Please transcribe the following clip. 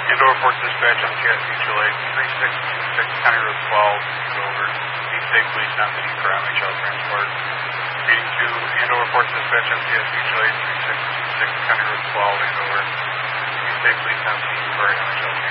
Andover Port Dispatch on CAS Mutual Aid 3626 County Road 12, Andover. Need safe police on the need for MHL transport. Reading to Andover Port Dispatch on CAS Mutual Aid 3626 County Road 12, Andover. Need safe police on the need for MHL transport.